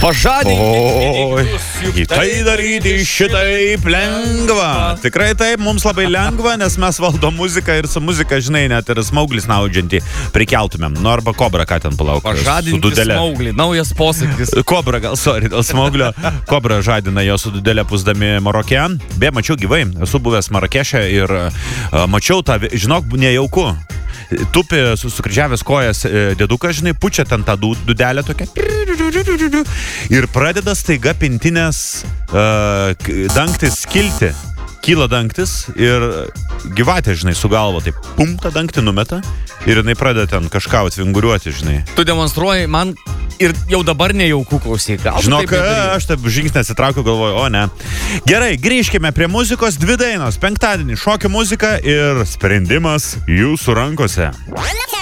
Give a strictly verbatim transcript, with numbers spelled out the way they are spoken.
Pažadinkite. Tai daryti šitaip lengva. Tikrai taip, mums labai lengva, nes mes valdom muziką ir su muzika, žinai, net ir Smauglis naudžiantį prikeltumėm. Nu, arba Kobra, ką ten palauk. Pažadinkite Smauglį, naujas posakis. Kobra, gal, sorry, dėl Smauglio. Kobra žadina jo su Dudelė pusdami Maroke. Be, mačiau gyvai, esu buvęs Marakešė ir uh, mačiau tą, žinok, nejauku. Tupi su sukryžiavęs kojas dėdukas, žinai, pučia ten tą dudelę tokia ir pradeda staiga pintinės uh, dangtis kilti. Kyla dangtis ir gyvatė, žinai, su galva, taip pum, tą dangtį numeta ir jinai pradeda ten kažką atvinguriuoti, žinai. Tu demonstruoji, man ir jau dabar nejauku klausyk. Žinok, aš taip žingsnį atsitraukiu, galvoju, o ne. Gerai, grįžkime prie muzikos, dvi dainos, penktadienį šokio muzika ir sprendimas jūsų rankose.